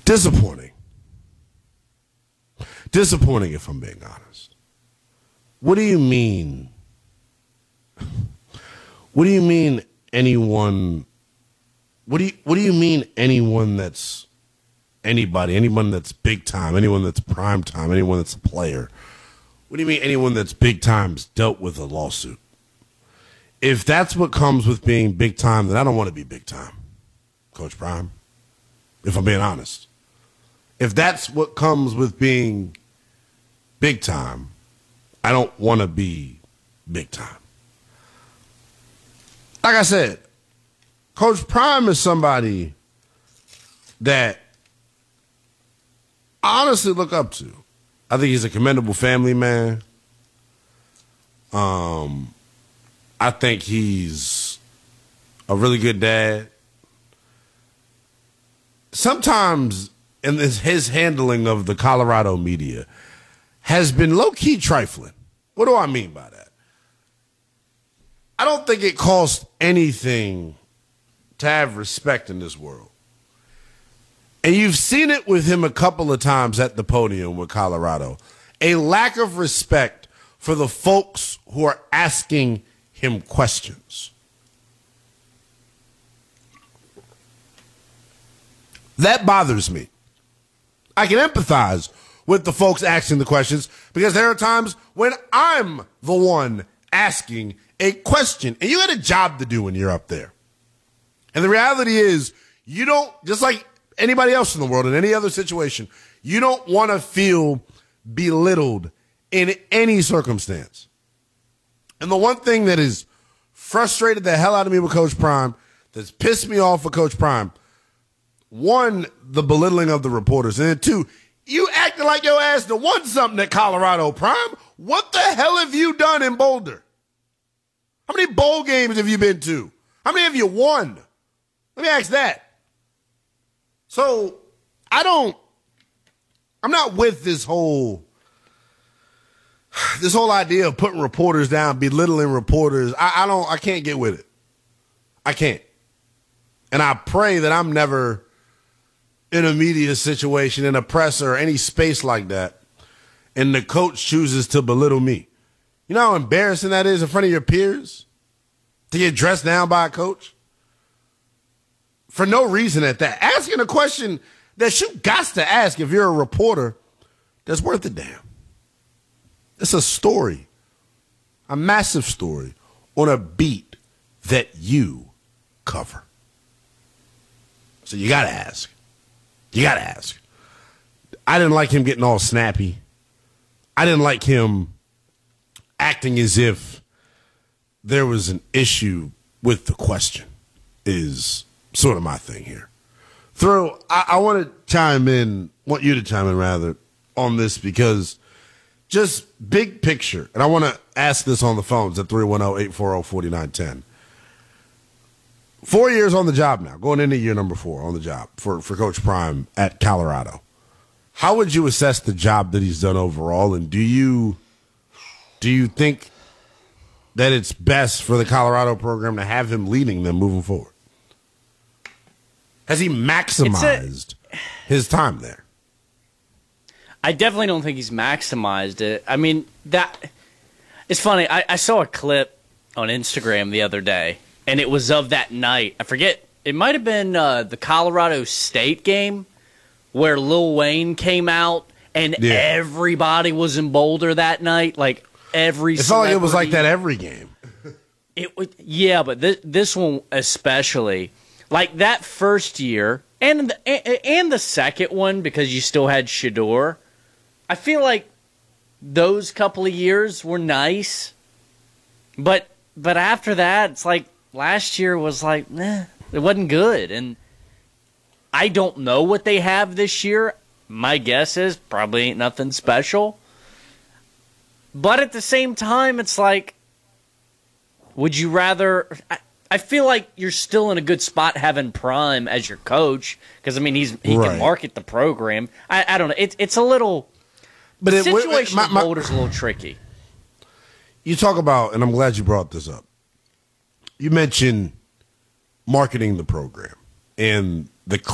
Disappointing. Disappointing, if I'm being honest. What do you mean? What do you mean anyone? What do you mean anyone that's anybody? Anyone that's big time? Anyone that's prime time? Anyone that's a player? What do you mean anyone that's big time's dealt with a lawsuit? If that's what comes with being big time, then I don't want to be big time, Coach Prime. If I'm being honest. If that's what comes with being big time, I don't want to be big time. Like I said, Coach Prime is somebody that I honestly look up to. I think he's a commendable family man. I think he's a really good dad. Sometimes in his handling of the Colorado media has been low-key trifling. What do I mean by that? I don't think it costs anything to have respect in this world. And you've seen it with him a couple of times at the podium with Colorado. A lack of respect for the folks who are asking him questions. That bothers me. I can empathize with the folks asking the questions because there are times when I'm the one asking a question and you got a job to do when you're up there. And the reality is you don't, just like anybody else in the world in any other situation, you don't want to feel belittled in any circumstance. And the one thing that has frustrated the hell out of me with Coach Prime, that's pissed me off with Coach Prime, one, the belittling of the reporters, and then two, you acting like your ass to won something at Colorado, Prime. What the hell have you done in Boulder? How many bowl games have you been to? How many have you won? Let me ask that. So, I'm not with this whole idea of putting reporters down, belittling reporters. I can't get with it. I can't. And I pray that I'm never in a media situation, in a press or any space like that, and the coach chooses to belittle me. You know how embarrassing that is in front of your peers? To get dressed down by a coach? For no reason at that. Asking a question that you got to ask if you're a reporter that's worth a damn. It's a story, a massive story on a beat that you cover. So you got to ask. You got to ask. I didn't like him getting all snappy. I didn't like him acting as if there was an issue with the question is sort of my thing here. Throw, I want to want you to chime in rather on this because just big picture, and I want to ask this on the phones at 310-840-4910. 4 years on the job now, going into year number 4 on the job for Coach Prime at Colorado. How would you assess the job that he's done overall, and do you think that it's best for the Colorado program to have him leading them moving forward? Has he maximized his time there? I definitely don't think he's maximized it. I mean, it's funny. I saw a clip on Instagram the other day, and it was of that night. I forget. It might have been the Colorado State game where Lil Wayne came out, and everybody was in Boulder that night. Like, every It felt like it was like that every game. Yeah, but this one especially. Like, that first year, and the second one, because you still had Shedeur, I feel like those couple of years were nice. But after that, it's like last year was like, it wasn't good. And I don't know what they have this year. My guess is probably ain't nothing special. But at the same time, it's like, would you rather... I feel like you're still in a good spot having Prime as your coach because, I mean, he can market the program. I don't know. It's a little... But the situation in Boulder's a little tricky. You talk about, and I'm glad you brought this up, you mentioned marketing the program and the